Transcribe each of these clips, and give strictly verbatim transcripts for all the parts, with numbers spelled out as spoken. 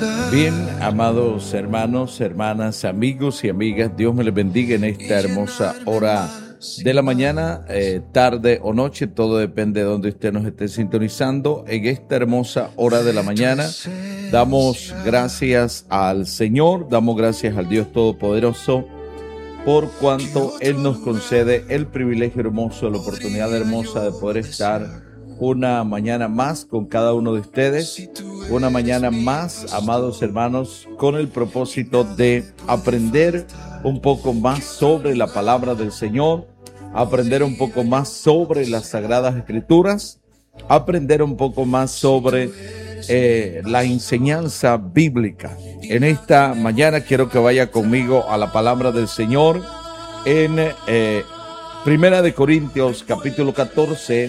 Bien, amados hermanos, hermanas, amigos y amigas, Dios me les bendiga en esta hermosa hora de la mañana, eh, tarde o noche, todo depende de donde usted nos esté sintonizando. En esta hermosa hora de la mañana damos gracias al Señor, damos gracias al Dios Todopoderoso por cuanto Él nos concede el privilegio hermoso, la oportunidad hermosa de poder estar una mañana más con cada uno de ustedes, una mañana más, amados hermanos, con el propósito de aprender un poco más sobre la palabra del Señor, aprender un poco más sobre las Sagradas Escrituras, aprender un poco más sobre eh, la enseñanza bíblica. En esta mañana quiero que vaya conmigo a la palabra del Señor en eh, Primera de Corintios capítulo catorce.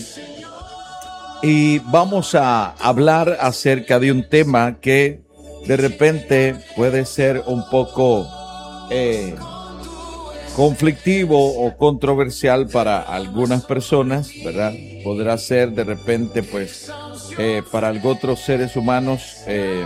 Y vamos a hablar acerca de un tema que de repente puede ser un poco eh, conflictivo o controversial para algunas personas, ¿verdad? Podrá ser de repente, pues, eh, para otros seres humanos, eh,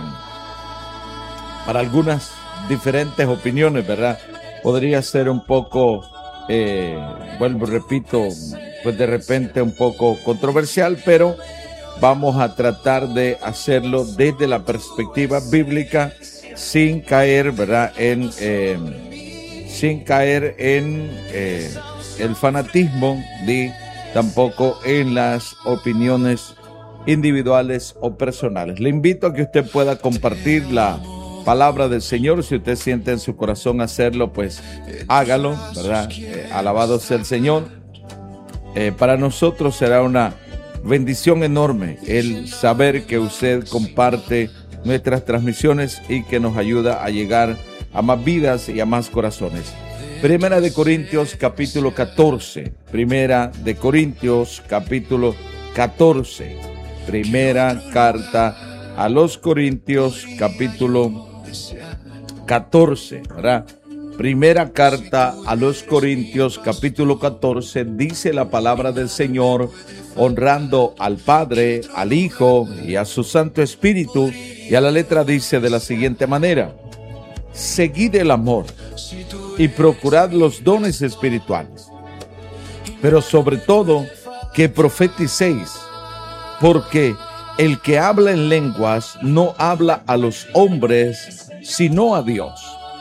para algunas diferentes opiniones, ¿verdad? Podría ser un poco, eh, vuelvo, repito, pues de repente un poco controversial, pero vamos a tratar de hacerlo desde la perspectiva bíblica sin caer, ¿verdad? En, eh, sin caer en eh, el fanatismo ni tampoco en las opiniones individuales o personales. Le invito a que usted pueda compartir la palabra del Señor. Si usted siente en su corazón hacerlo, pues hágalo, ¿verdad? Eh, alabado sea el Señor. Eh, para nosotros será una bendición enorme el saber que usted comparte nuestras transmisiones y que nos ayuda a llegar a más vidas y a más corazones. Primera de Corintios capítulo catorce. Primera de Corintios capítulo catorce. Primera carta a los Corintios capítulo catorce, ¿verdad? Primera carta a los Corintios capítulo catorce, dice la palabra del Señor, honrando al Padre, al Hijo y a su Santo Espíritu, y a la letra dice de la siguiente manera: seguid el amor y procurad los dones espirituales, pero sobre todo que profeticéis, porque el que habla en lenguas no habla a los hombres, sino a Dios.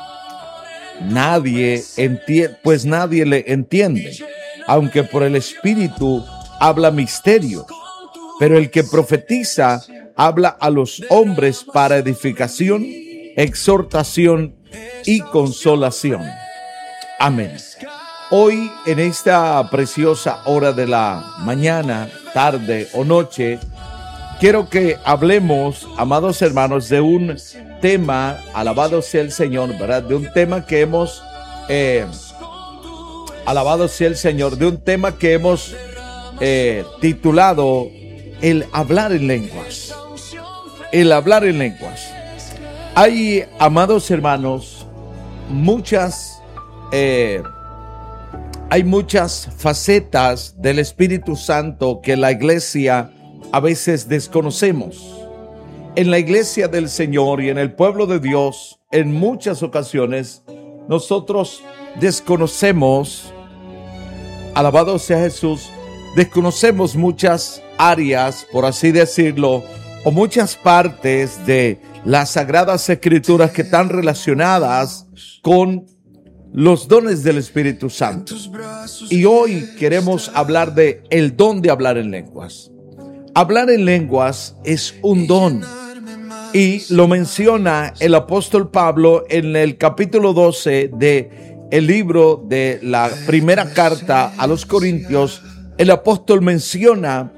Nadie entiende, pues nadie le entiende, aunque por el Espíritu habla misterios, pero el que profetiza habla a los hombres para edificación, exhortación y consolación. Amén. Hoy, en esta preciosa hora de la mañana, tarde o noche, quiero que hablemos, amados hermanos, de un tema, alabado sea el Señor, ¿verdad? De un tema que hemos, eh, alabado sea el Señor, de un tema que hemos eh, titulado el hablar en lenguas. El hablar en lenguas. Hay, amados hermanos, muchas, eh, hay muchas facetas del Espíritu Santo que la iglesia a veces desconocemos. En la iglesia del Señor y en el pueblo de Dios, en muchas ocasiones, nosotros desconocemos, alabado sea Jesús, desconocemos muchas áreas, por así decirlo, o muchas partes de las Sagradas Escrituras que están relacionadas con los dones del Espíritu Santo. Y hoy queremos hablar de el don de hablar en lenguas. Hablar en lenguas es un don. Y lo menciona el apóstol Pablo en el capítulo doce de el libro de la primera carta a los Corintios. El apóstol menciona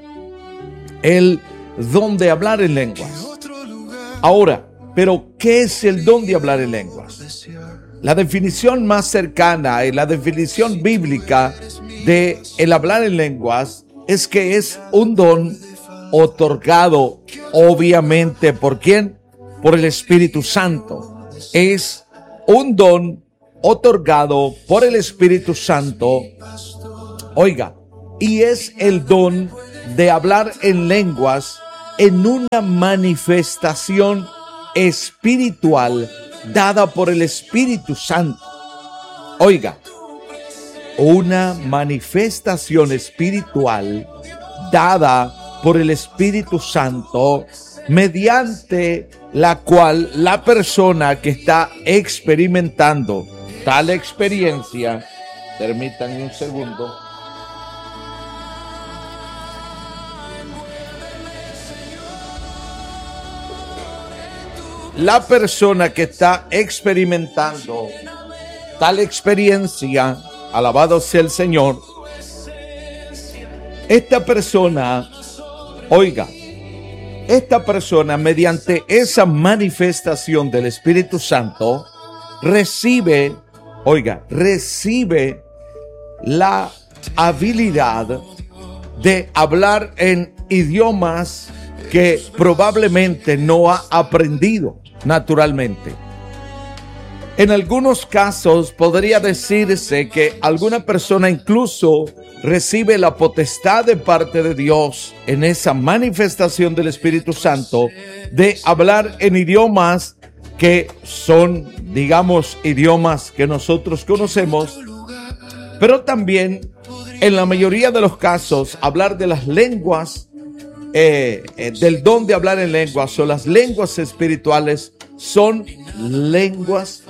el don de hablar en lenguas. Ahora, pero ¿qué es el don de hablar en lenguas? La definición más cercana y la definición bíblica de el hablar en lenguas es que es un don otorgado, obviamente, ¿por quién? Por el Espíritu Santo. Es un don otorgado por el Espíritu Santo. Oiga, y es el don de hablar en lenguas en una manifestación espiritual dada por el Espíritu Santo. Oiga, una manifestación espiritual dada por el Espíritu Santo, mediante la cual la persona que está experimentando tal experiencia, permítanme un segundo, la persona que está experimentando tal experiencia, alabado sea el Señor, esta persona, oiga, esta persona mediante esa manifestación del Espíritu Santo recibe, oiga, recibe la habilidad de hablar en idiomas que probablemente no ha aprendido naturalmente. En algunos casos podría decirse que alguna persona incluso recibe la potestad de parte de Dios en esa manifestación del Espíritu Santo de hablar en idiomas que son, digamos, idiomas que nosotros conocemos, pero también en la mayoría de los casos hablar de las lenguas, eh, eh, del don de hablar en lenguas o las lenguas espirituales son lenguas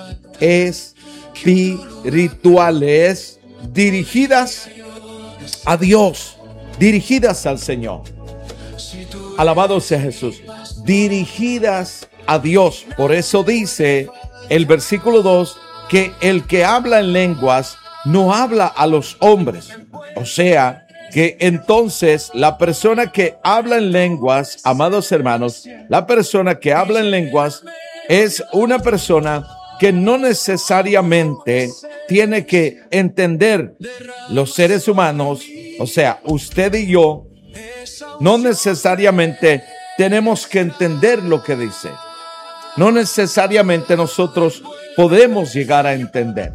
espirituales dirigidas a Dios, dirigidas al Señor. Alabado sea Jesús, dirigidas a Dios. Por eso dice el versículo dos que el que habla en lenguas no habla a los hombres. O sea, que entonces la persona que habla en lenguas, amados hermanos, la persona que habla en lenguas es una persona que no necesariamente tiene que entender los seres humanos, o sea, usted y yo, no necesariamente tenemos que entender lo que dice. No necesariamente nosotros podemos llegar a entender.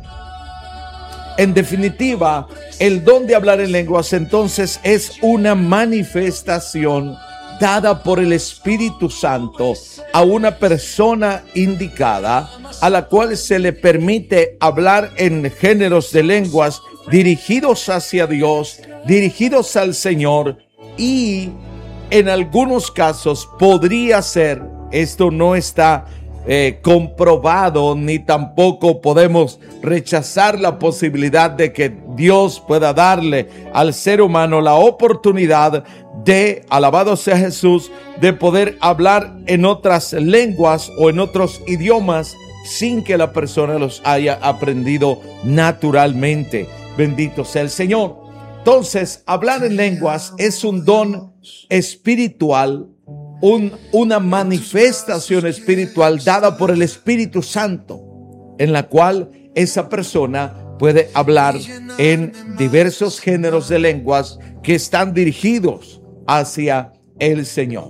En definitiva, el don de hablar en lenguas entonces es una manifestación dada por el Espíritu Santo a una persona indicada, a la cual se le permite hablar en géneros de lenguas dirigidos hacia Dios, dirigidos al Señor, y en algunos casos podría ser, esto no está eh, comprobado, ni tampoco podemos rechazar la posibilidad de que Dios pueda darle al ser humano la oportunidad de, alabado sea Jesús, de poder hablar en otras lenguas o en otros idiomas sin que la persona los haya aprendido naturalmente. Bendito sea el Señor. Entonces, hablar en lenguas es un don espiritual, un, una manifestación espiritual dada por el Espíritu Santo, en la cual esa persona puede hablar en diversos géneros de lenguas que están dirigidos hacia el Señor.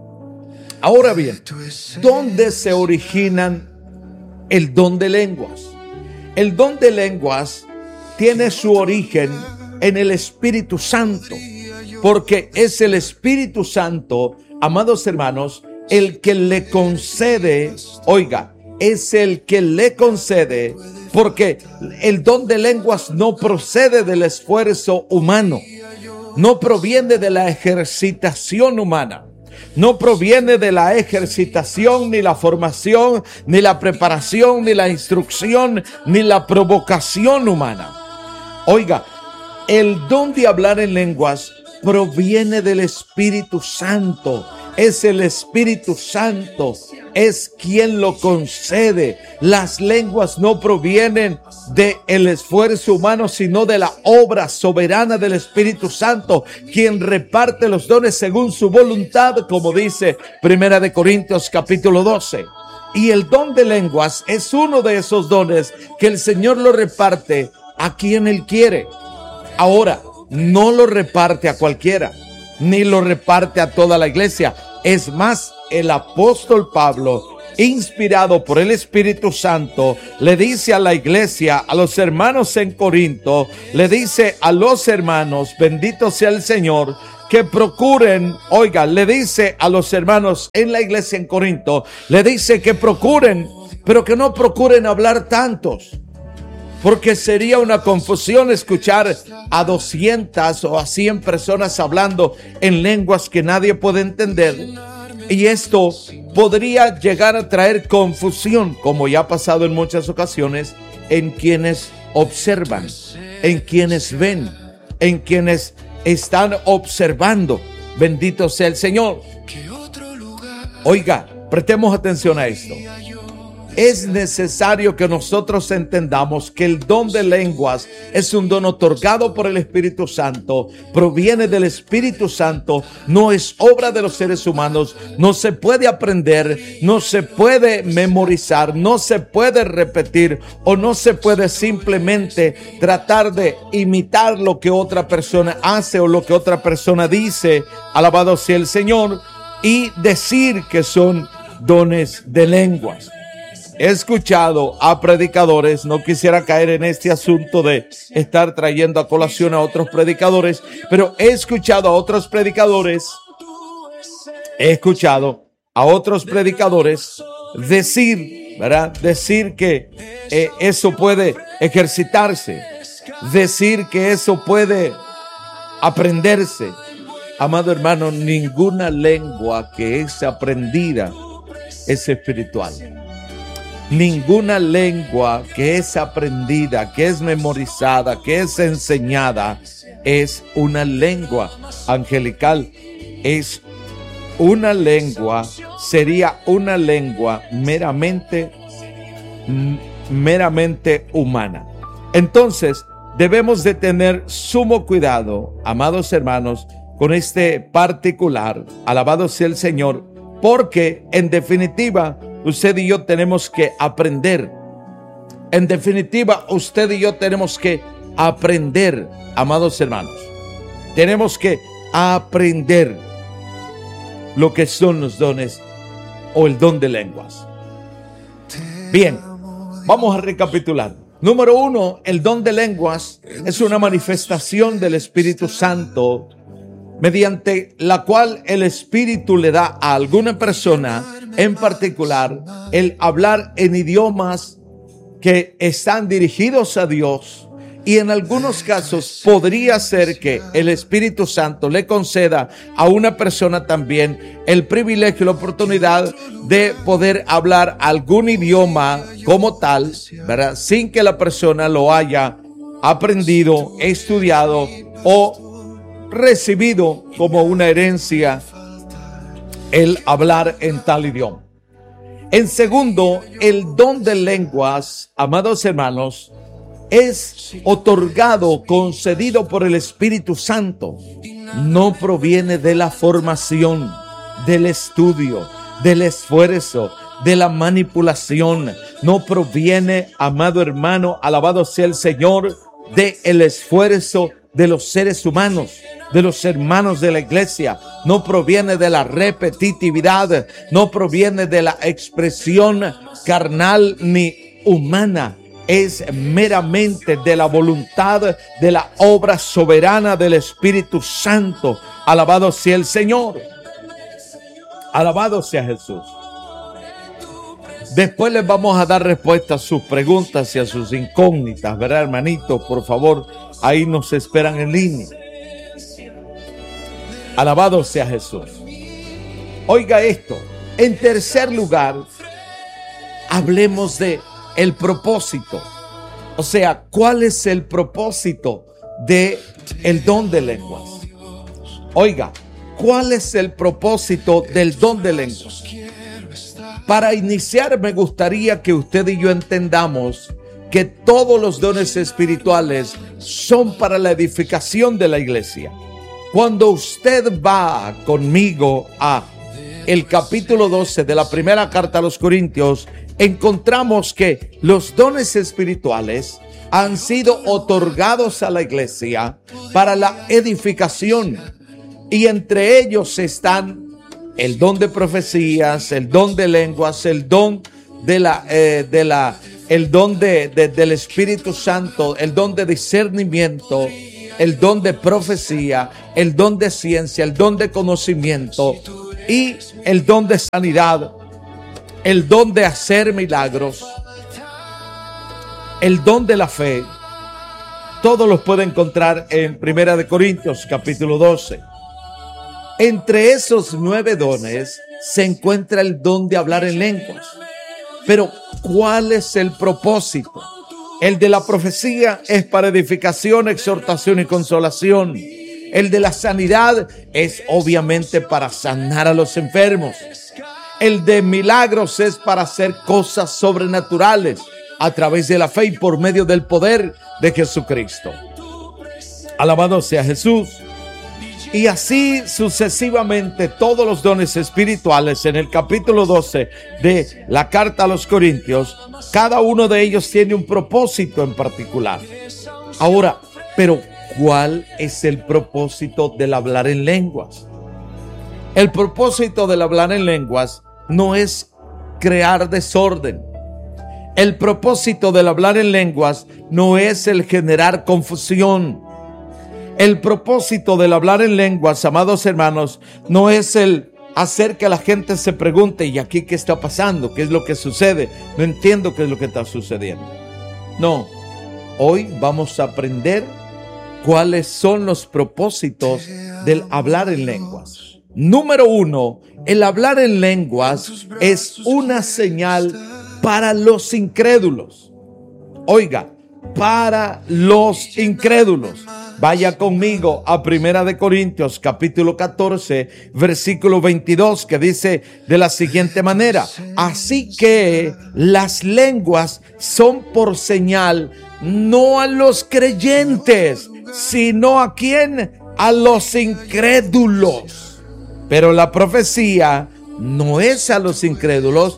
Ahora bien, ¿dónde se originan el don de lenguas? El don de lenguas tiene su origen en el Espíritu Santo, porque es el Espíritu Santo, amados hermanos, el que le concede, oiga, es el que le concede, porque el don de lenguas no procede del esfuerzo humano, no proviene de la ejercitación humana, no proviene de la ejercitación, ni la formación, ni la preparación, ni la instrucción, ni la provocación humana. Oiga, el don de hablar en lenguas proviene del Espíritu Santo. Es el Espíritu Santo, es quien lo concede. Las lenguas no provienen del esfuerzo humano, sino de la obra soberana del Espíritu Santo, quien reparte los dones según su voluntad, como dice Primera de Corintios capítulo doce. Y el don de lenguas es uno de esos dones que el Señor lo reparte a quien Él quiere. Ahora, no lo reparte a cualquiera, ni lo reparte a toda la iglesia. Es más, el apóstol Pablo, inspirado por el Espíritu Santo, le dice a la iglesia, a los hermanos en Corinto, le dice a los hermanos, bendito sea el Señor, que procuren, oiga, le dice a los hermanos en la iglesia en Corinto, le dice que procuren, pero que no procuren hablar tantos, porque sería una confusión escuchar a doscientas o a cien personas hablando en lenguas que nadie puede entender. Y esto podría llegar a traer confusión, como ya ha pasado en muchas ocasiones, en quienes observan, en quienes ven, en quienes están observando. Bendito sea el Señor. Oiga, prestemos atención a esto. Es necesario que nosotros entendamos que el don de lenguas es un don otorgado por el Espíritu Santo, proviene del Espíritu Santo, no es obra de los seres humanos, no se puede aprender, no se puede memorizar, no se puede repetir o no se puede simplemente tratar de imitar lo que otra persona hace o lo que otra persona dice, alabado sea el Señor, y decir que son dones de lenguas. He escuchado a predicadores, no quisiera caer en este asunto de estar trayendo a colación a otros predicadores, pero he escuchado a otros predicadores, he escuchado a otros predicadores decir, ¿verdad? Decir que eh, eso puede ejercitarse, decir que eso puede aprenderse. Amado hermano, ninguna lengua que es aprendida es espiritual. Ninguna lengua que es aprendida, que es memorizada, que es enseñada, es una lengua angelical. Es una lengua, sería una lengua meramente, meramente humana. Entonces, debemos de tener sumo cuidado, amados hermanos, con este particular, alabado sea el Señor, porque en definitiva, usted y yo tenemos que aprender. En definitiva, usted y yo tenemos que aprender, amados hermanos. Tenemos que aprender lo que son los dones o el don de lenguas. Bien, vamos a recapitular. Número uno, el don de lenguas es una manifestación del Espíritu Santo mediante la cual el Espíritu le da a alguna persona en particular el hablar en idiomas que están dirigidos a Dios, y en algunos casos podría ser que el Espíritu Santo le conceda a una persona también el privilegio y la oportunidad de poder hablar algún idioma como tal, ¿verdad? Sin que la persona lo haya aprendido, estudiado o recibido como una herencia el hablar en tal idioma. En segundo, el don de lenguas, amados hermanos, es otorgado, concedido por el Espíritu Santo. No proviene de la formación, del estudio, del esfuerzo, de la manipulación. No proviene, amado hermano, alabado sea el Señor, del esfuerzo de los seres humanos, de los hermanos de la iglesia. No proviene de la repetitividad, no proviene de la expresión carnal ni humana. Es meramente de la voluntad, de la obra soberana del Espíritu Santo. Alabado sea el Señor. Alabado sea Jesús. Después les vamos a dar respuesta a sus preguntas y a sus incógnitas, ¿verdad, hermanito? Por favor, ahí nos esperan en línea. Alabado sea Jesús. Oiga esto. En tercer lugar, hablemos de el propósito. O sea, ¿cuál es el propósito de el don de lenguas? Oiga, ¿cuál es el propósito del don de lenguas? Para iniciar, me gustaría que usted y yo entendamos que todos los dones espirituales son para la edificación de la iglesia. Cuando usted va conmigo a el capítulo doce de la primera carta a los Corintios, encontramos que los dones espirituales han sido otorgados a la iglesia para la edificación, y entre ellos están el don de profecías, el don de lenguas, el don de la, eh, de la, el don de, de, del Espíritu Santo, el don de discernimiento, el don de profecía, el don de ciencia, el don de conocimiento y el don de sanidad, el don de hacer milagros, el don de la fe. Todos los puede encontrar en Primera de Corintios, capítulo doce. Entre esos nueve dones se encuentra el don de hablar en lenguas. Pero, ¿cuál es el propósito? El de la profecía es para edificación, exhortación y consolación. El de la sanidad es obviamente para sanar a los enfermos. El de milagros es para hacer cosas sobrenaturales a través de la fe y por medio del poder de Jesucristo. Alabado sea Jesús. Y así sucesivamente todos los dones espirituales en el capítulo doce de la carta a los Corintios, cada uno de ellos tiene un propósito en particular. Ahora, pero ¿cuál es el propósito del hablar en lenguas? El propósito del hablar en lenguas no es crear desorden. El propósito del hablar en lenguas no es el generar confusión. El propósito del hablar en lenguas, amados hermanos, no es el hacer que la gente se pregunte, ¿y aquí qué está pasando? ¿Qué es lo que sucede? No entiendo qué es lo que está sucediendo. No, hoy vamos a aprender cuáles son los propósitos del hablar en lenguas. Número uno, el hablar en lenguas es una señal para los incrédulos. Oiga, para los incrédulos. Vaya conmigo a Primera de Corintios, capítulo catorce, versículo veintidós, que dice de la siguiente manera: así que las lenguas son por señal, no a los creyentes, sino a ¿quién? A los incrédulos. Pero la profecía no es a los incrédulos,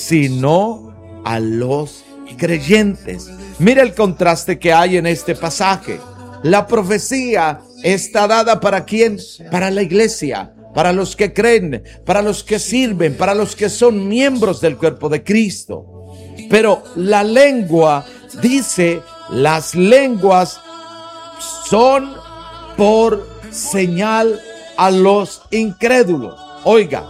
sino a los creyentes. Mira el contraste que hay en este pasaje. La profecía está dada ¿para quién? Para la iglesia, para los que creen, para los que sirven, para los que son miembros del cuerpo de Cristo. Pero la lengua, dice, las lenguas son por señal a los incrédulos. Oiga,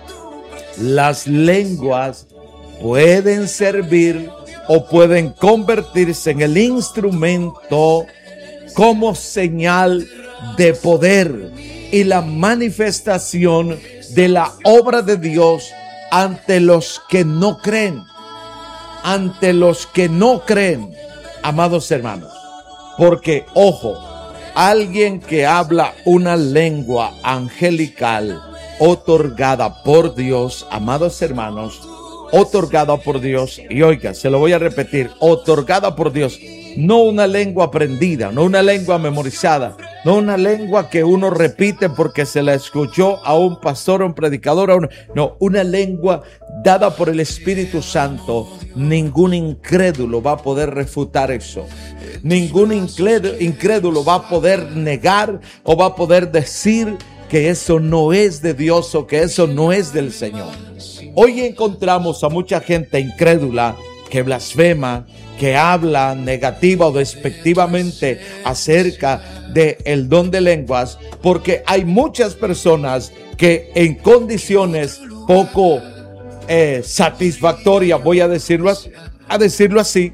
las lenguas pueden servir o pueden convertirse en el instrumento como señal de poder y la manifestación de la obra de Dios ante los que no creen, ante los que no creen, amados hermanos. Porque, ojo, alguien que habla una lengua angelical otorgada por Dios, amados hermanos, otorgada por Dios, y oiga, se lo voy a repetir, otorgada por Dios. No una lengua aprendida, no una lengua memorizada, no una lengua que uno repite porque se la escuchó a un pastor, a un predicador, a un, no, una lengua dada por el Espíritu Santo. Ningún incrédulo va a poder refutar eso. Ningún incrédulo va a poder negar o va a poder decir que eso no es de Dios o que eso no es del Señor. Hoy encontramos a mucha gente incrédula que blasfema, que habla negativa o despectivamente acerca del don de lenguas, porque hay muchas personas que en condiciones poco eh, satisfactorias, voy a decirlo, a decirlo así,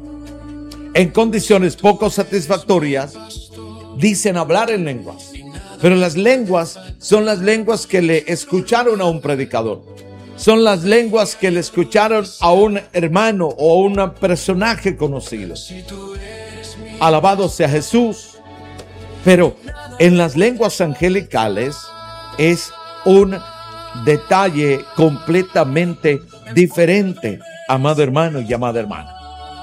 en condiciones poco satisfactorias, dicen hablar en lenguas. Pero las lenguas son las lenguas que le escucharon a un predicador. Son las lenguas que le escucharon a un hermano o a un personaje conocido. Alabado sea Jesús. Pero en las lenguas angelicales es un detalle completamente diferente, amado hermano y amada hermana.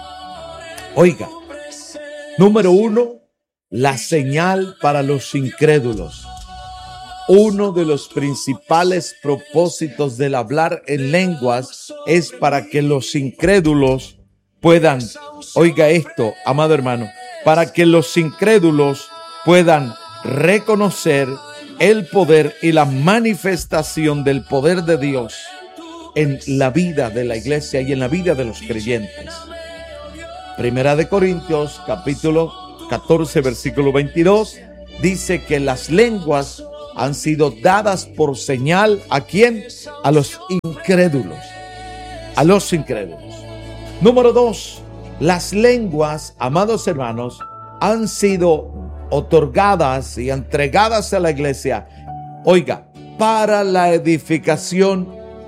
Oiga, número uno, la señal para los incrédulos. Uno de los principales propósitos del hablar en lenguas es para que los incrédulos puedan, oiga esto, amado hermano, para que los incrédulos puedan reconocer el poder y la manifestación del poder de Dios en la vida de la iglesia y en la vida de los creyentes. Primera de Corintios, capítulo catorce, versículo veintidós, dice que las lenguas han sido dadas por señal, ¿a quién? A los incrédulos. A los incrédulos. Número dos, las lenguas, amados hermanos, han sido otorgadas y entregadas a la iglesia, oiga, para la edificación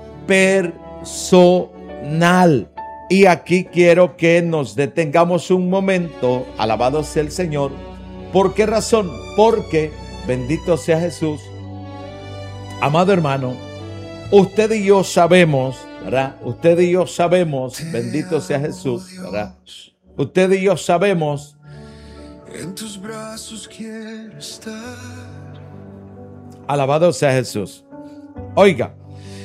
personal. Y aquí quiero que nos detengamos un momento, alabado sea el Señor. ¿Por qué razón? Porque, bendito sea Jesús, amado hermano, usted y yo sabemos, ¿verdad? Usted y yo sabemos, bendito sea Jesús, ¿verdad? Usted y yo sabemos, en tus brazos quiero estar. Alabado sea Jesús. Oiga,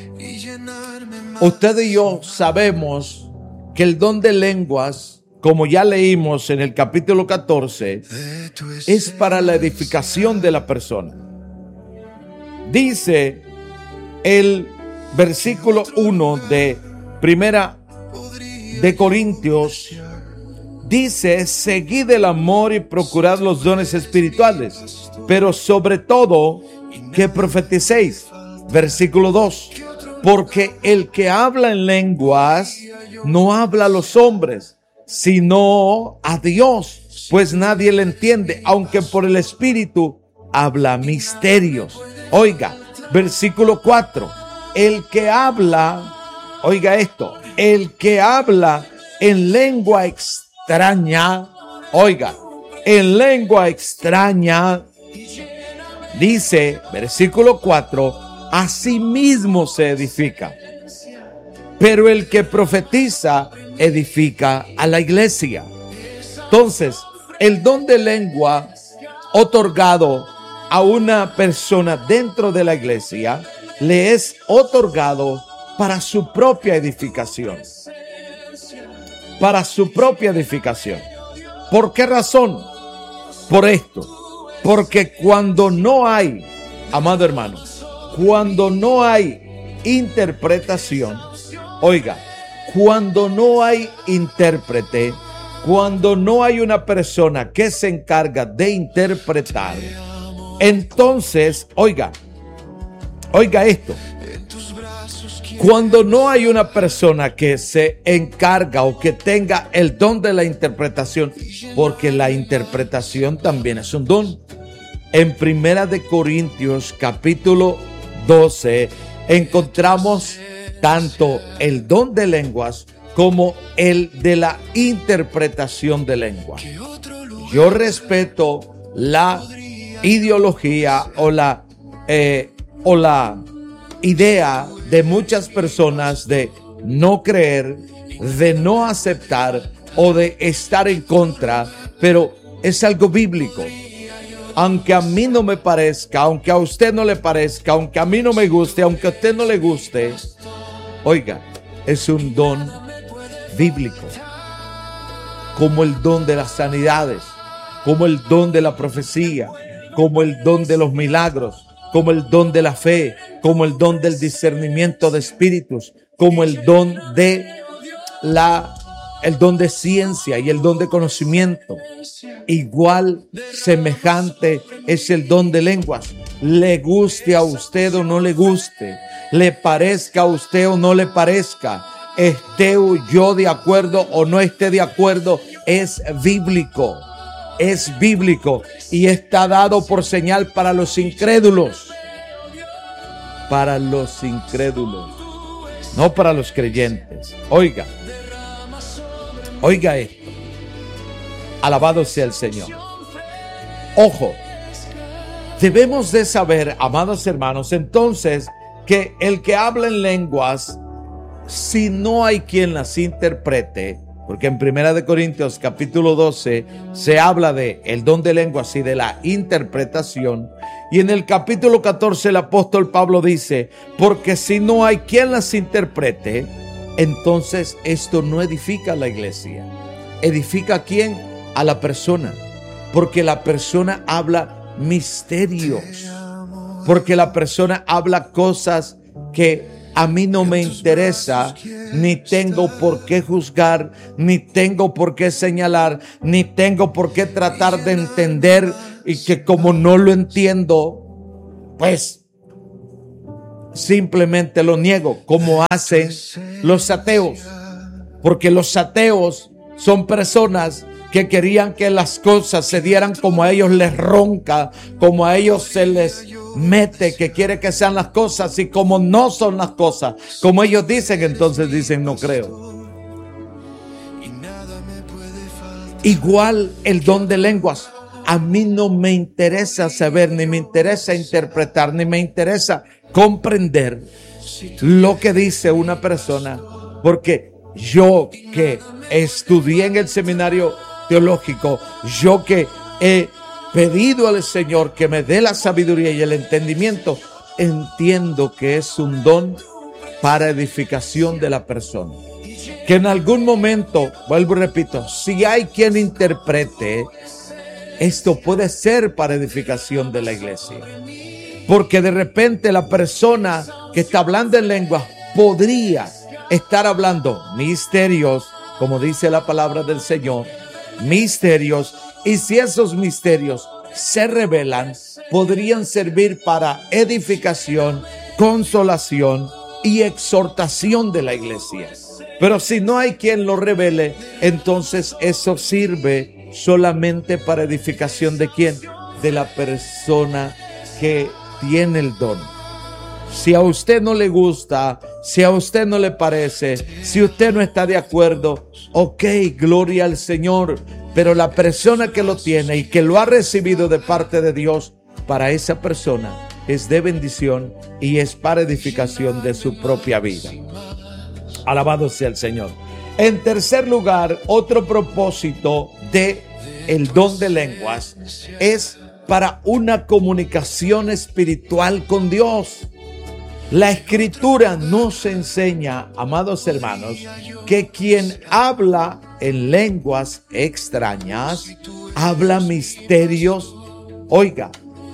usted y yo sabemos que el don de lenguas, como ya leímos en el capítulo catorce, es para la edificación de la persona. Dice el versículo uno de Primera de Corintios, dice: seguid el amor y procurad los dones espirituales, pero sobre todo que profeticéis. Versículo dos, porque el que habla en lenguas no habla a los hombres, sino a Dios, pues nadie le entiende, aunque por el Espíritu habla misterios. Oiga, versículo cuatro, el que habla, oiga esto, el que habla en lengua extraña, oiga, en lengua extraña, dice, versículo cuatro, a sí mismo se edifica. Pero el que profetiza edifica a la iglesia. Entonces, el don de lengua otorgado a una persona dentro de la iglesia le es otorgado para su propia edificación. Para su propia edificación. ¿Por qué razón? Por esto. Porque cuando no hay, amado hermano, cuando no hay interpretación, oiga, cuando no hay intérprete, cuando no hay una persona que se encarga de interpretar, entonces, oiga, oiga esto, cuando no hay una persona que se encarga o que tenga el don de la interpretación, porque la interpretación también es un don. En Primera de Corintios capítulo doce encontramos tanto el don de lenguas como el de la interpretación de lengua. Yo respeto la ideología o la, eh, o la idea de muchas personas de no creer, de no aceptar o de estar en contra, pero es algo bíblico. Aunque a mí no me parezca, aunque a usted no le parezca, aunque a mí no me guste, aunque a usted no le guste, oiga, es un don bíblico. Como el don de las sanidades, como el don de la profecía, como el don de los milagros, como el don de la fe, como el don del discernimiento de espíritus, como el don de la, el don de ciencia y el don de conocimiento. Igual, semejante es el don de lenguas. Le guste a usted o no le guste, le parezca a usted o no le parezca, esté yo de acuerdo o no esté de acuerdo, es bíblico. Es bíblico y está dado por señal para los incrédulos. Para los incrédulos, no para los creyentes. Oiga, oiga esto. Alabado sea el Señor. Ojo, debemos de saber, amados hermanos, entonces, que el que habla en lenguas, si no hay quien las interprete, porque en Primera de Corintios capítulo doce se habla de el don de lenguas y de la interpretación, y en el capítulo catorce el apóstol Pablo dice, porque si no hay quien las interprete, entonces esto no edifica a la iglesia. ¿Edifica a quién? A la persona, porque la persona habla misterios, porque la persona habla cosas que a mí no me interesa, ni tengo por qué juzgar, ni tengo por qué señalar, ni tengo por qué tratar de entender, y que como no lo entiendo, pues simplemente lo niego, como hacen los ateos. Porque los ateos son personas que querían que las cosas se dieran como a ellos les ronca, como a ellos se les mete, que quiere que sean las cosas, y como no son las cosas como ellos dicen, entonces dicen no creo. Igual el don de lenguas. A mí no me interesa saber, ni me interesa interpretar, ni me interesa comprender lo que dice una persona, porque yo que estudié en el seminario teológico, yo que he pedido al Señor que me dé la sabiduría y el entendimiento, entiendo que es un don para edificación de la persona. Que en algún momento, vuelvo y repito, si hay quien interprete, esto puede ser para edificación de la iglesia. Porque de repente la persona que está hablando en lengua podría estar hablando misterios, como dice la palabra del Señor, misterios, y si esos misterios se revelan, podrían servir para edificación, consolación y exhortación de la iglesia. Pero si no hay quien lo revele, entonces eso sirve solamente para edificación de quién, de la persona que tiene el don. Si a usted no le gusta, si a usted no le parece, si usted no está de acuerdo, ok, gloria al Señor. Pero la persona que lo tiene y que lo ha recibido de parte de Dios, para esa persona es de bendición y es para edificación de su propia vida. Alabado sea el Señor. En tercer lugar, otro propósito de el don de lenguas es para una comunicación espiritual con Dios. La Escritura nos enseña, amados hermanos, que quien habla en lenguas extrañas, habla misterios, oiga,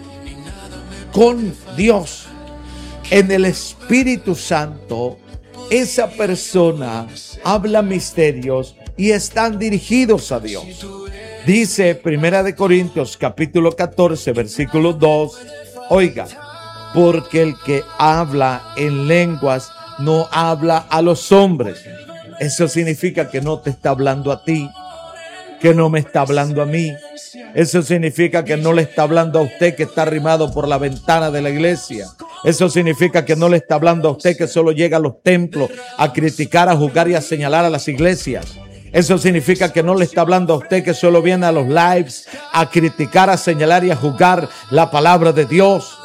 con Dios. En el Espíritu Santo, esa persona habla misterios y están dirigidos a Dios. Dice Primera de Corintios capítulo catorce versículo dos, oiga, porque el que habla en lenguas no habla a los hombres. Eso significa que no te está hablando a ti, que no me está hablando a mí. Eso significa que no le está hablando a usted que está arrimado por la ventana de la iglesia. Eso significa que no le está hablando a usted que solo llega a los templos a criticar, a juzgar y a señalar a las iglesias. Eso significa que no le está hablando a usted que solo viene a los lives a criticar, a señalar y a juzgar la palabra de Dios.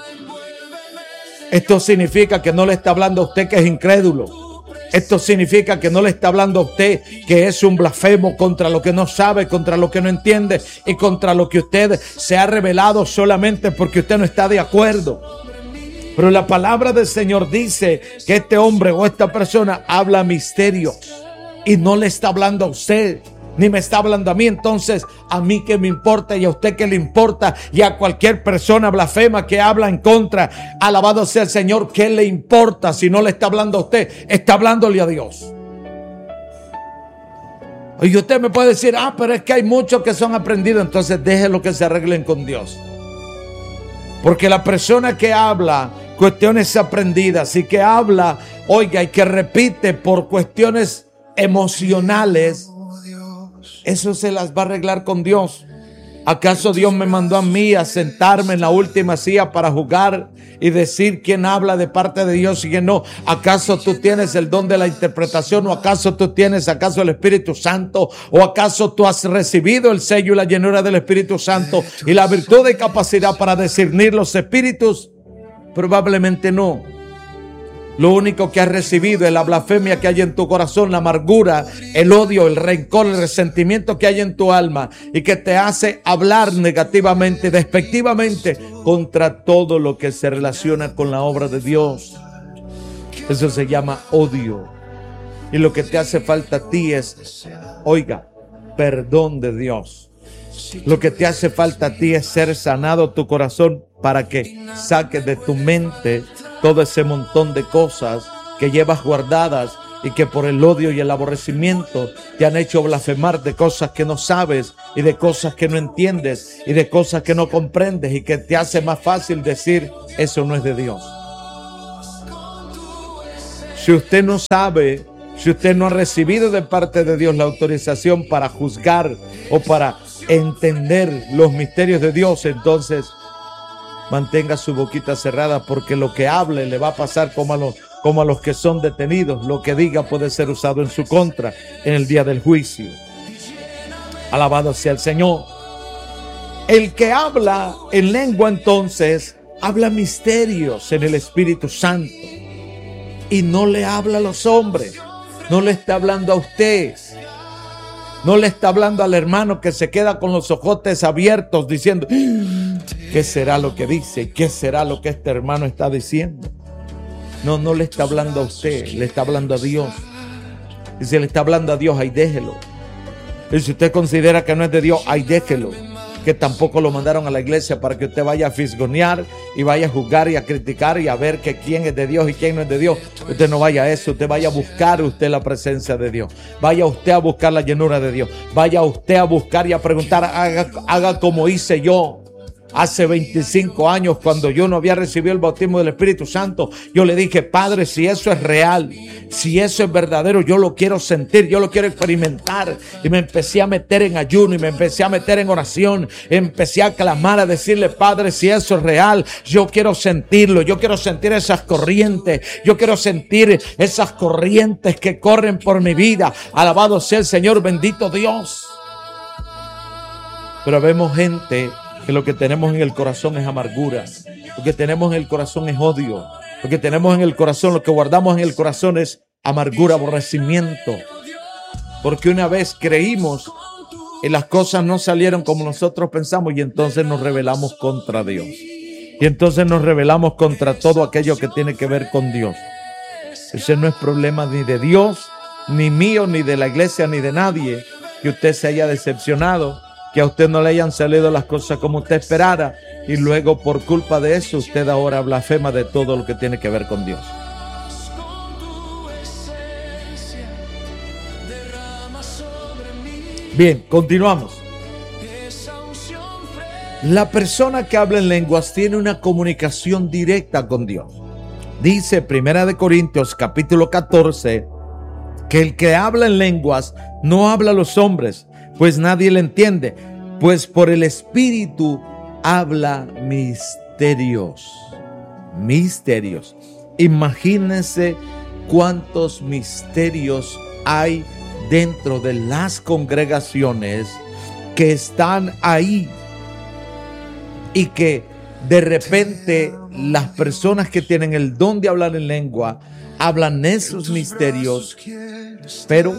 Esto significa que no le está hablando a usted que es incrédulo. Esto significa que no le está hablando a usted que es un blasfemo contra lo que no sabe, contra lo que no entiende y contra lo que usted se ha revelado solamente porque usted no está de acuerdo. Pero la palabra del Señor dice que este hombre o esta persona habla misterios y no le está hablando a usted, ni me está hablando a mí. Entonces, a mí qué me importa y a usted qué le importa, y a cualquier persona blasfema que habla en contra, alabado sea el Señor, ¿qué le importa si no le está hablando a usted? Está hablándole a Dios. Y usted me puede decir, ah, pero es que hay muchos que son aprendidos. Entonces déjenlo que se arreglen con Dios. Porque la persona que habla cuestiones aprendidas y que habla, oiga, y que repite por cuestiones emocionales, eso se las va a arreglar con Dios. ¿Acaso Dios me mandó a mí a sentarme en la última silla para juzgar y decir quién habla de parte de Dios y quién no? ¿Acaso tú tienes el don de la interpretación? ¿O acaso tú tienes acaso el Espíritu Santo? ¿O acaso tú has recibido el sello y la llenura del Espíritu Santo y la virtud y capacidad para discernir los espíritus? Probablemente no. Lo único que has recibido es la blasfemia que hay en tu corazón, la amargura, el odio, el rencor, el resentimiento que hay en tu alma y que te hace hablar negativamente, despectivamente contra todo lo que se relaciona con la obra de Dios. Eso se llama odio. Y lo que te hace falta a ti es, oiga, perdón de Dios. Lo que te hace falta a ti es ser sanado tu corazón para que saques de tu mente todo ese montón de cosas que llevas guardadas y que por el odio y el aborrecimiento te han hecho blasfemar de cosas que no sabes y de cosas que no entiendes y de cosas que no comprendes y que te hace más fácil decir eso no es de Dios. Si usted no sabe, si usted no ha recibido de parte de Dios la autorización para juzgar o para entender los misterios de Dios, entonces mantenga su boquita cerrada, porque lo que hable le va a pasar como a los, como a los que son detenidos. Lo que diga puede ser usado en su contra en el día del juicio. Alabado sea el Señor. El que habla en lengua entonces habla misterios en el Espíritu Santo y no le habla a los hombres, no le está hablando a usted. No le está hablando al hermano que se queda con los ojotes abiertos diciendo, ¿qué será lo que dice? ¿Qué será lo que este hermano está diciendo? No, no le está hablando a usted, le está hablando a Dios. Y si le está hablando a Dios, ahí déjelo. Y si usted considera que no es de Dios, ahí déjelo. Que tampoco lo mandaron a la iglesia para que usted vaya a fisgonear y vaya a juzgar y a criticar y a ver que quién es de Dios y quién no es de Dios. Usted no vaya a eso, usted vaya a buscar usted la presencia de Dios. Vaya usted a buscar la llenura de Dios. Vaya usted a buscar y a preguntar, haga, haga como hice yo. Hace veinticinco años, cuando yo no había recibido el bautismo del Espíritu Santo, yo le dije, Padre, si eso es real, si eso es verdadero, yo lo quiero sentir, yo lo quiero experimentar. Y me empecé a meter en ayuno y me empecé a meter en oración. Empecé a clamar, a decirle, Padre, si eso es real, yo quiero sentirlo, yo quiero sentir esas corrientes, yo quiero sentir esas corrientes que corren por mi vida. Alabado sea el Señor, bendito Dios. Pero vemos gente que lo que tenemos en el corazón es amargura, lo que tenemos en el corazón es odio, lo que tenemos en el corazón, lo que guardamos en el corazón es amargura, aborrecimiento, porque una vez creímos y las cosas no salieron como nosotros pensamos y entonces nos rebelamos contra Dios y entonces nos rebelamos contra todo aquello que tiene que ver con Dios. Ese no es problema ni de Dios, ni mío, ni de la iglesia, ni de nadie, que usted se haya decepcionado, que a usted no le hayan salido las cosas como usted esperara y luego por culpa de eso usted ahora blasfema de todo lo que tiene que ver con Dios. Bien, continuamos. La persona que habla en lenguas tiene una comunicación directa con Dios. Dice Primera de Corintios capítulo catorce que el que habla en lenguas no habla a los hombres, pues nadie le entiende, pues por el Espíritu habla misterios. Misterios. Imagínense cuántos misterios hay dentro de las congregaciones que están ahí y que de repente las personas que tienen el don de hablar en lengua hablan esos misterios, pero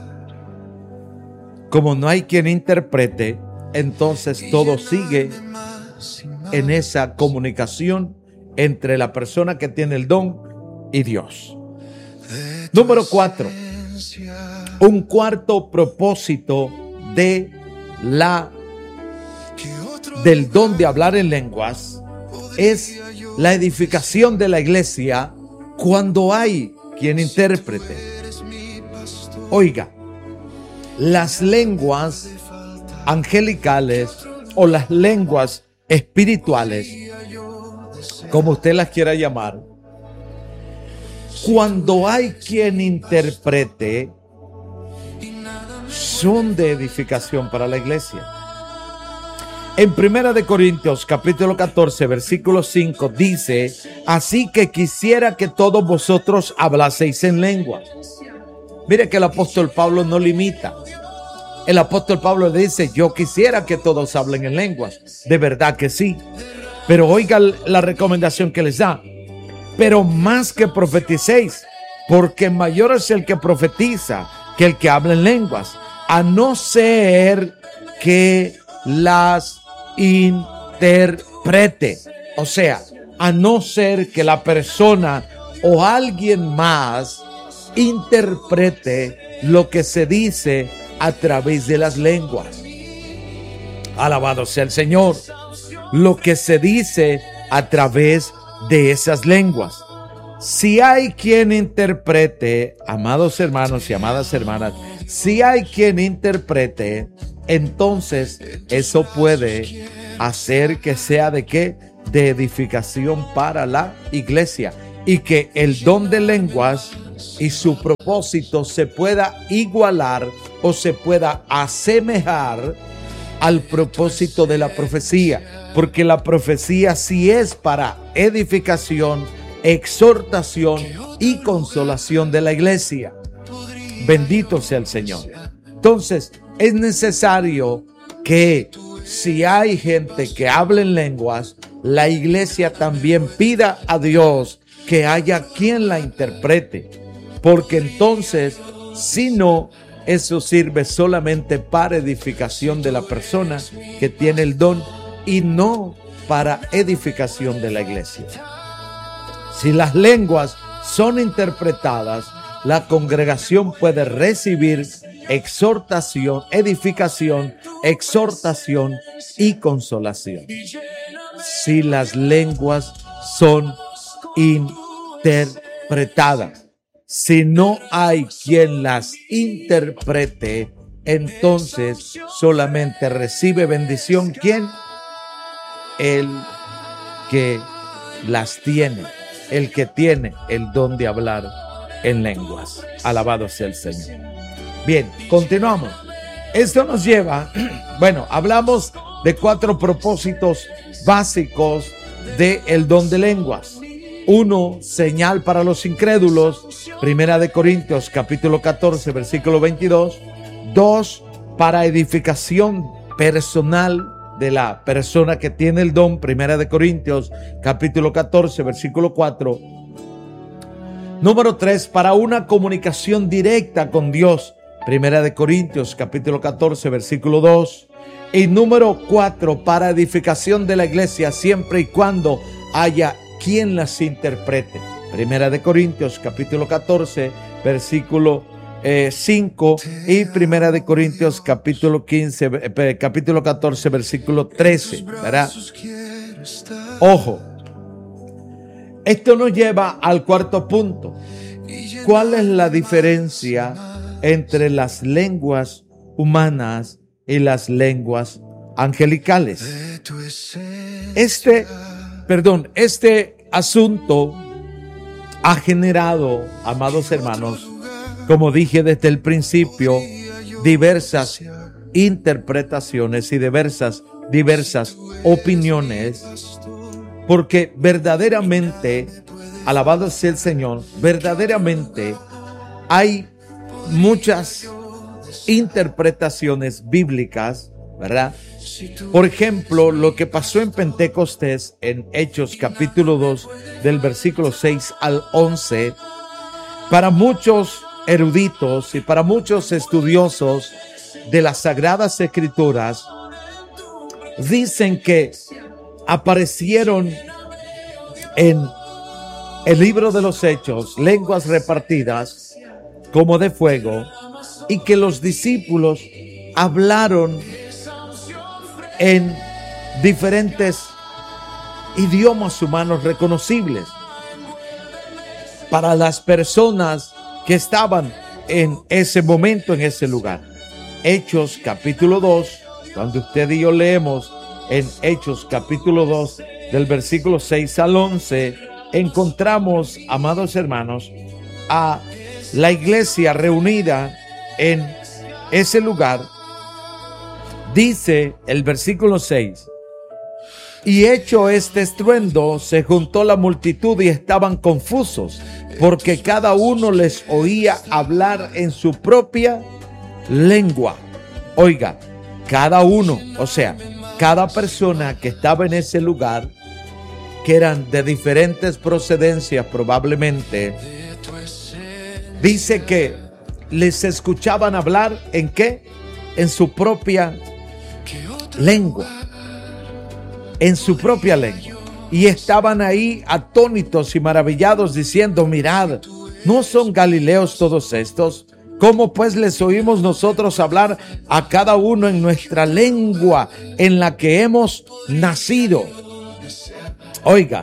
como no hay quien interprete, entonces todo sigue en esa comunicación entre la persona que tiene el don y Dios. Número cuatro. Un cuarto propósito de la, del don de hablar en lenguas es la edificación de la iglesia cuando hay quien interprete. Oiga, las lenguas angelicales o las lenguas espirituales, como usted las quiera llamar, cuando hay quien interprete, son de edificación para la iglesia. En Primera de Corintios capítulo catorce versículo cinco dice: así que quisiera que todos vosotros hablaseis en lenguas. Mire que el apóstol Pablo no limita. El apóstol Pablo le dice: yo quisiera que todos hablen en lenguas. De verdad que sí. Pero oiga la recomendación que les da: pero más que profeticéis, porque mayor es el que profetiza que el que habla en lenguas, a no ser que las interprete. O sea, a no ser que la persona o alguien más interprete lo que se dice a través de las lenguas. Alabado sea el Señor. Lo que se dice a través de esas lenguas. si hay quien interprete, amados hermanos y amadas hermanas, si hay quien interprete, entonces eso puede hacer que sea de qué, de edificación para la iglesia, y que el don de lenguas y su propósito se pueda igualar o se pueda asemejar al propósito de la profecía, porque la profecía sí es para edificación, exhortación y consolación de la iglesia. Bendito sea el Señor. Entonces, es necesario que si hay gente que habla en lenguas, la iglesia también pida a Dios que haya quien la interprete, porque entonces, si no, eso sirve solamente para edificación de la persona que tiene el don y no para edificación de la iglesia. Si las lenguas son interpretadas, la congregación puede recibir exhortación, edificación, exhortación y consolación. Si las lenguas son interpretadas, si no hay quien las interprete, entonces solamente recibe bendición ¿quién? El que las tiene, el que tiene el don de hablar en lenguas. Alabado sea el Señor. Bien, continuamos. Esto nos lleva, bueno, hablamos de cuatro propósitos básicos del don de lenguas. Uno, señal para los incrédulos, Primera de Corintios capítulo catorce, versículo veintidós. Dos, para edificación personal de la persona que tiene el don, Primera de Corintios capítulo catorce, versículo cuatro. Número tres, para una comunicación directa con Dios, Primera de Corintios capítulo catorce, versículo dos. Y número cuatro, para edificación de la iglesia, siempre y cuando haya quien las interprete. Primera de Corintios capítulo catorce, versículo eh, cinco, y Primera de Corintios capítulo quince, eh, capítulo catorce, versículo trece, ¿verdad? Ojo, esto nos lleva al cuarto punto. ¿Cuál es la diferencia entre las lenguas humanas y las lenguas angelicales? Este, perdón, este asunto ha generado, amados hermanos, como dije desde el principio, diversas interpretaciones y diversas, diversas opiniones, porque verdaderamente, alabado sea el Señor, verdaderamente hay muchas interpretaciones bíblicas, ¿verdad? Por ejemplo, lo que pasó en Pentecostés en Hechos capítulo dos del versículo seis al once, para muchos eruditos y para muchos estudiosos de las Sagradas Escrituras, dicen que aparecieron en el libro de los Hechos lenguas repartidas como de fuego y que los discípulos hablaron en diferentes idiomas humanos reconocibles para las personas que estaban en ese momento, en ese lugar. Hechos capítulo dos, cuando usted y yo leemos en Hechos capítulo dos del versículo seis al once, encontramos, amados hermanos, a la iglesia reunida en ese lugar. Dice el versículo seis: y hecho este estruendo, se juntó la multitud y estaban confusos, porque cada uno les oía hablar en su propia lengua. Oiga, cada uno, o sea, cada persona que estaba en ese lugar, que eran de diferentes procedencias probablemente, dice que les escuchaban hablar ¿en qué? En su propia lengua, en su propia lengua, y estaban ahí atónitos y maravillados diciendo: mirad, ¿no son galileos todos estos? ¿Cómo pues les oímos nosotros hablar a cada uno en nuestra lengua en la que hemos nacido? Oiga,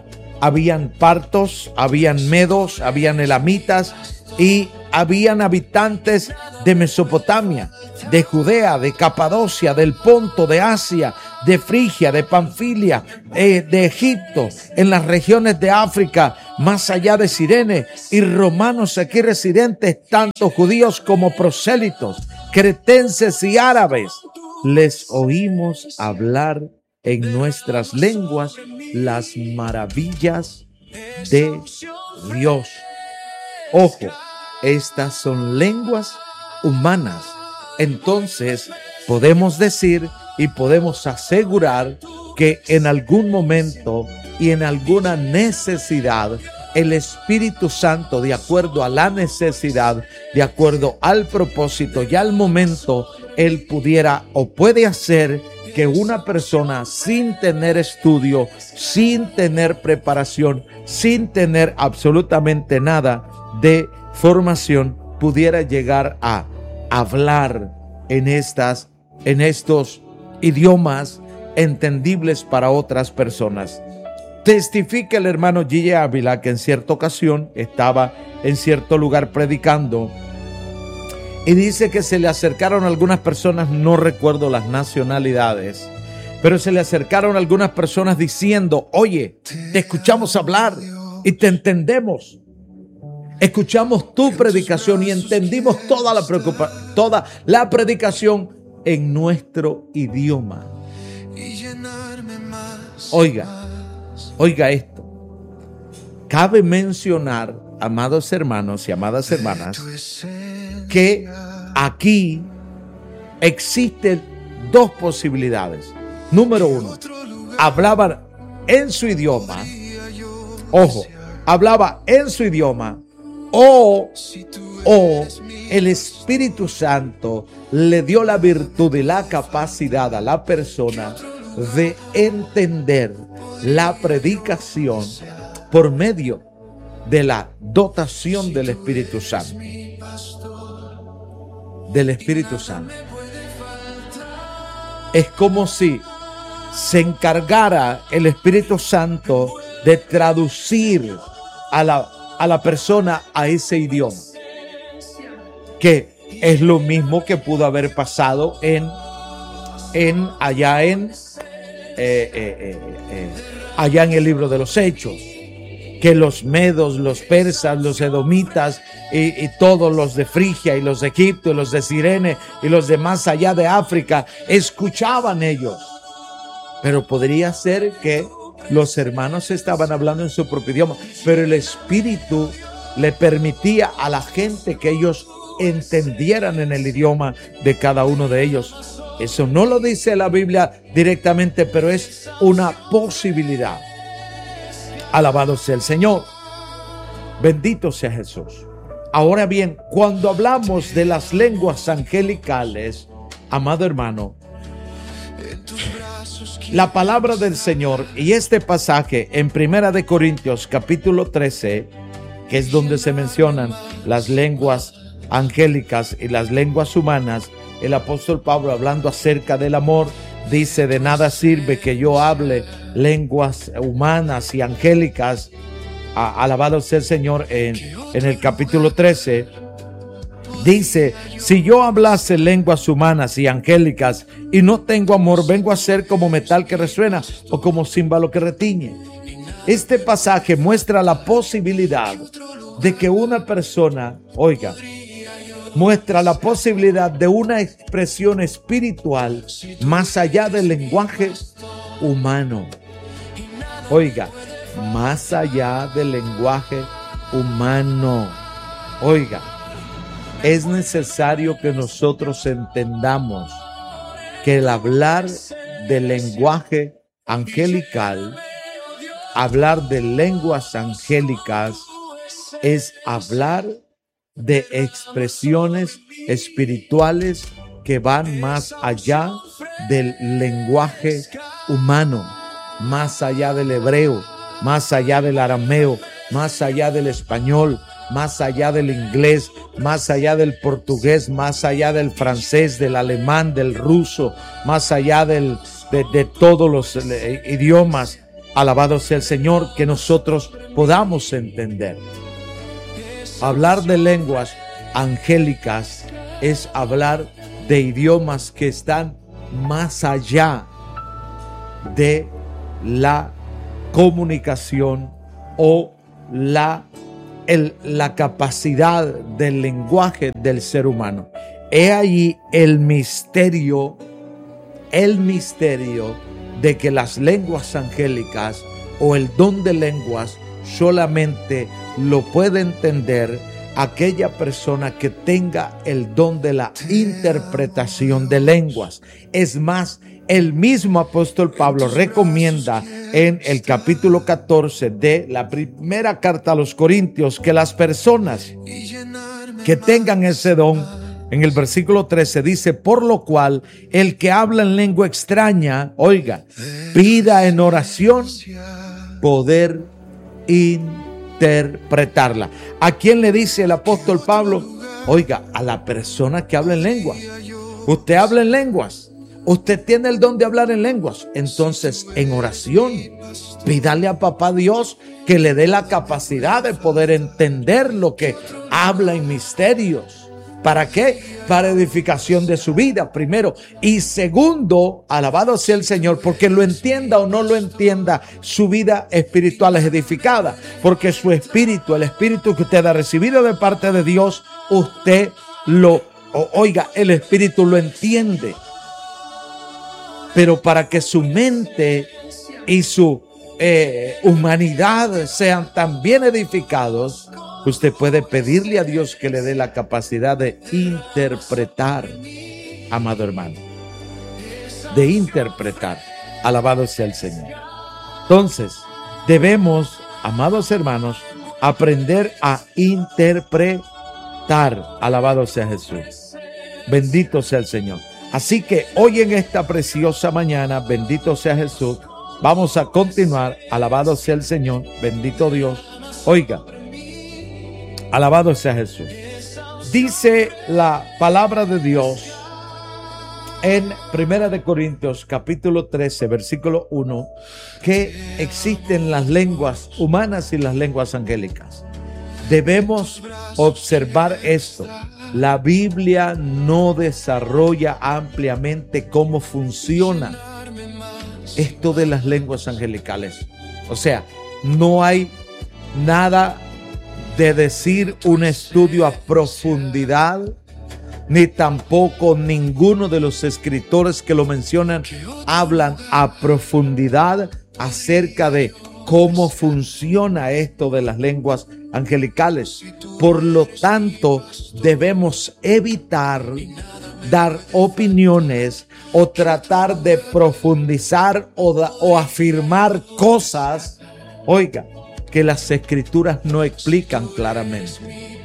habían partos, habían medos, habían elamitas y habían habitantes de Mesopotamia, de Judea, de Capadocia, del Ponto, de Asia, de Frigia, de Panfilia, eh, de Egipto, en las regiones de África, más allá de Cirene, y romanos aquí residentes, tanto judíos como prosélitos, cretenses y árabes. Les oímos hablar en nuestras lenguas las maravillas de Dios. Ojo, estas son lenguas humanas. Entonces podemos decir y podemos asegurar que en algún momento y en alguna necesidad, el Espíritu Santo, de acuerdo a la necesidad, de acuerdo al propósito y al momento, Él pudiera o puede hacer que una persona sin tener estudio, sin tener preparación, sin tener absolutamente nada de formación, pudiera llegar a hablar en estas, en estos idiomas entendibles para otras personas. Testifica el hermano Gille Ávila que en cierta ocasión estaba en cierto lugar predicando y dice que se le acercaron algunas personas, no recuerdo las nacionalidades, pero se le acercaron algunas personas diciendo: oye, te escuchamos hablar y te entendemos. Escuchamos tu predicación y entendimos toda la preocupa- toda la predicación en nuestro idioma. Oiga, oiga esto. Cabe mencionar, amados hermanos y amadas hermanas, que aquí existen dos posibilidades. Número uno, hablaban en su idioma. Ojo, hablaba en su idioma. O, o el Espíritu Santo le dio la virtud y la capacidad a la persona de entender la predicación por medio de la dotación del Espíritu Santo. Del Espíritu Santo. Es como si se encargara el Espíritu Santo de traducir a la a la persona a ese idioma, que es lo mismo que pudo haber pasado en, en allá en eh, eh, eh, eh, allá en el libro de los Hechos, que los medos, los persas, los edomitas y, y todos los de Frigia y los de Egipto y los de Cirene y los de más allá de África escuchaban ellos, pero podría ser que los hermanos estaban hablando en su propio idioma, pero el Espíritu le permitía a la gente que ellos entendieran en el idioma de cada uno de ellos. Eso no lo dice la Biblia directamente, pero es una posibilidad. Alabado sea el Señor. Bendito sea Jesús. Ahora bien, cuando hablamos de las lenguas angelicales, amado hermano, la palabra del Señor y este pasaje en Primera de Corintios capítulo trece, que es donde se mencionan las lenguas angélicas y las lenguas humanas, el apóstol Pablo, hablando acerca del amor, dice: de nada sirve que yo hable lenguas humanas y angélicas. Alabado sea el Señor. En, en el capítulo trece dice: si yo hablase lenguas humanas y angélicas y no tengo amor, vengo a ser como metal que resuena o como címbalo que retiñe. Este pasaje muestra la posibilidad de que una persona, oiga, muestra la posibilidad de una expresión espiritual más allá del lenguaje humano. Oiga, más allá del lenguaje humano. Oiga, es necesario que nosotros entendamos que el hablar del lenguaje angelical, hablar de lenguas angélicas, es hablar de expresiones espirituales que van más allá del lenguaje humano, más allá del hebreo, más allá del arameo, más allá del español, más allá del inglés, más allá del portugués, más allá del francés, del alemán, del ruso, más allá del, de, de todos los idiomas. alabado sea el Señor, que nosotros podamos entender. Hablar de lenguas angélicas es hablar de idiomas que están más allá de la comunicación o la, el, la capacidad del lenguaje del ser humano. He ahí el misterio, el misterio de que las lenguas angélicas o el don de lenguas solamente lo puede entender aquella persona que tenga el don de la interpretación de lenguas. Es más, el mismo apóstol Pablo recomienda en el capítulo catorce de la primera carta a los Corintios que las personas que tengan ese don, en el versículo trece dice, por lo cual el que habla en lengua extraña, oiga, pida en oración poder interpretarla. ¿A quién le dice el apóstol Pablo? Oiga, a la persona que habla en lenguas. Usted habla en lenguas. Usted tiene el don de hablar en lenguas. Entonces, en oración, pídale a papá Dios que le dé la capacidad de poder entender lo que habla en misterios. ¿Para qué? Para edificación de su vida, primero. Y segundo, alabado sea el Señor, porque lo entienda o no lo entienda, su vida espiritual es edificada. Porque su espíritu, el espíritu que usted ha recibido de parte de Dios, usted lo, oiga, el espíritu lo entiende. Pero para que su mente y su eh, humanidad sean también edificados, usted puede pedirle a Dios que le dé la capacidad de interpretar, amado hermano, de interpretar. Alabado sea el Señor. Entonces, debemos, amados hermanos, aprender a interpretar. Alabado sea Jesús. Bendito sea el Señor. Así que hoy en esta preciosa mañana, bendito sea Jesús, vamos a continuar. Alabado sea el Señor, bendito Dios. Oiga, alabado sea Jesús. Dice la palabra de Dios en Primera de Corintios capítulo trece, versículo uno, que existen las lenguas humanas y las lenguas angélicas. Debemos observar esto. La Biblia no desarrolla ampliamente cómo funciona esto de las lenguas angelicales. O sea, no hay nada de decir un estudio a profundidad, ni tampoco ninguno de los escritores que lo mencionan hablan a profundidad acerca de cómo funciona esto de las lenguas angelicales. Por lo tanto, debemos evitar dar opiniones o tratar de profundizar o, da, o afirmar cosas, oiga, que las escrituras no explican claramente.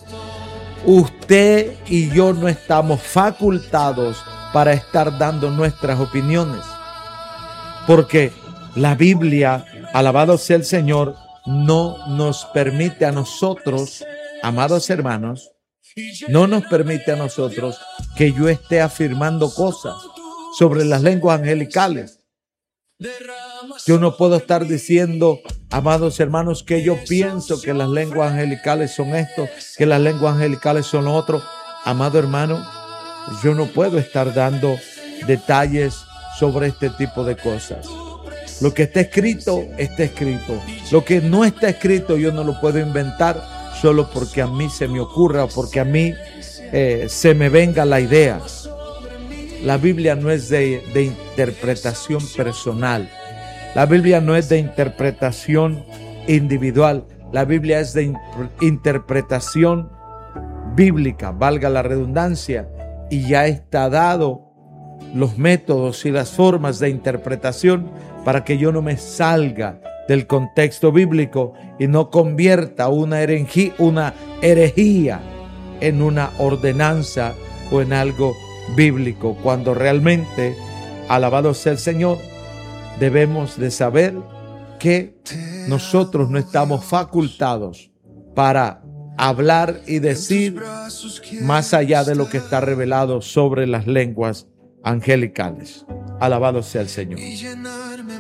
Usted y yo no estamos facultados para estar dando nuestras opiniones, porque la Biblia, alabado sea el Señor, no nos permite a nosotros, amados hermanos, no nos permite a nosotros que yo esté afirmando cosas sobre las lenguas angelicales. Yo no puedo estar diciendo, amados hermanos, que yo pienso que las lenguas angelicales son esto, que las lenguas angelicales son lo otro. Amado hermano, yo no puedo estar dando detalles sobre este tipo de cosas. Lo que está escrito, está escrito. Lo que no está escrito, yo no lo puedo inventar solo porque a mí se me ocurra o porque a mí eh, se me venga la idea. La Biblia no es de, de interpretación personal. La Biblia no es de interpretación individual. La Biblia es de in- interpretación bíblica, valga la redundancia, y ya está dado los métodos y las formas de interpretación para que yo no me salga del contexto bíblico y no convierta una herejía, una herejía en una ordenanza o en algo bíblico, cuando realmente, alabado sea el Señor, debemos de saber que nosotros no estamos facultados para hablar y decir más allá de lo que está revelado sobre las lenguas angelicales. Alabado sea el Señor.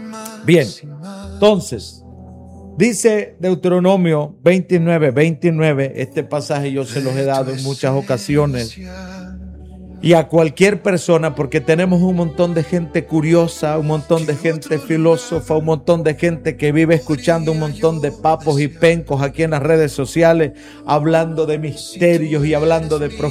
Bien, entonces, dice Deuteronomio veintinueve, veintinueve, este pasaje yo se los he dado en muchas ocasiones y a cualquier persona, porque tenemos un montón de gente curiosa, un montón de gente filósofa, un montón de gente que vive escuchando un montón de papos y pencos aquí en las redes sociales, hablando de misterios y hablando de profecías.